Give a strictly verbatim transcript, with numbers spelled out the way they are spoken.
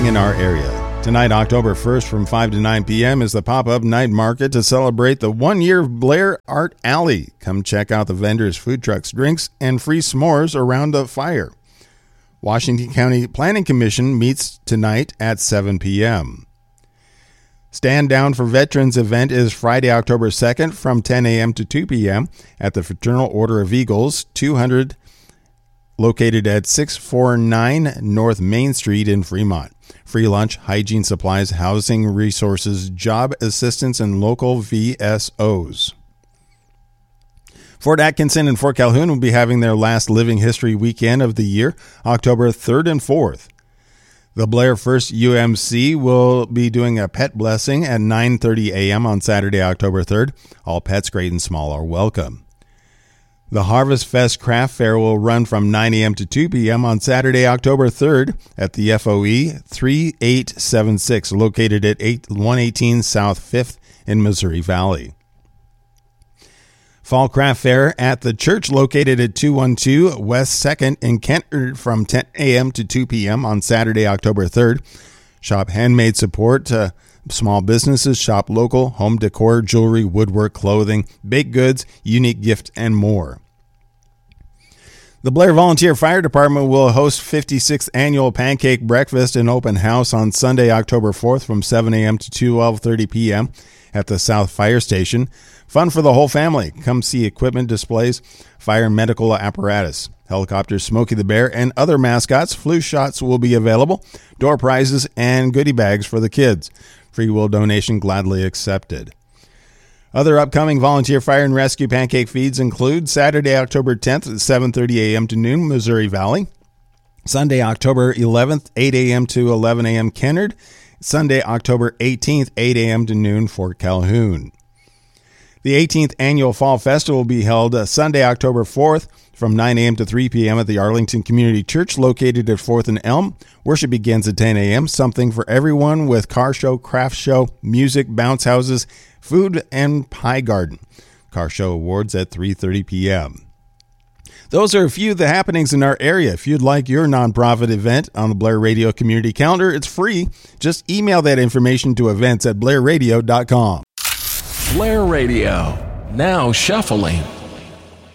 happening in our area. Tonight, October first, from five to nine p.m. is the pop-up night market to celebrate the one year of Blair Art Alley. Come check out the vendors, food trucks, drinks, and free s'mores around the fire. Washington County Planning Commission meets tonight at seven p.m. Stand Down for Veterans event is Friday, October second from ten a.m. to two p.m. at the Fraternal Order of Eagles, two hundred, located at six forty-nine North Main Street in Fremont. Free lunch, hygiene supplies, housing resources, job assistance, and local V S Os. Fort Atkinson and Fort Calhoun will be having their last Living History weekend of the year, October third and fourth. The Blair First U M C will be doing a pet blessing at nine thirty a.m. on Saturday, October third. All pets, great and small, are welcome. The Harvest Fest Craft Fair will run from nine a.m. to two p.m. on Saturday, October third at the F O E thirty-eight seventy-six, located at one eighteen South fifth in Missouri Valley. Fall Craft Fair at the church located at two twelve West second in Kent from ten a.m. to two p.m. on Saturday, October third. Shop handmade support to small businesses, shop local, home decor, jewelry, woodwork, clothing, baked goods, unique gift, and more. The Blair Volunteer Fire Department will host fifty-sixth Annual Pancake Breakfast and Open House on Sunday, October fourth from seven a.m. to twelve thirty p.m. at the South Fire Station. Fun for the whole family. Come see equipment displays, fire and medical apparatus, helicopters, Smokey the Bear, and other mascots. Flu shots will be available, door prizes, and goodie bags for the kids. Free will donation gladly accepted. Other upcoming volunteer fire and rescue pancake feeds include Saturday, October tenth at seven thirty a.m. to noon, Missouri Valley. Sunday, October eleventh, eight a.m. to eleven a.m. Kennard. Sunday, October eighteenth, eight a.m. to noon, Fort Calhoun. The eighteenth Annual Fall Festival will be held uh, Sunday, October fourth from nine a.m. to three p.m. at the Arlington Community Church located at fourth and Elm. Worship begins at ten a.m. Something for everyone with car show, craft show, music, bounce houses, food, and pie garden. Car show awards at three thirty p.m. Those are a few of the happenings in our area. If you'd like your nonprofit event on the Blair Radio Community Calendar, it's free. Just email that information to events at blair radio dot com. Blair Radio, now shuffling.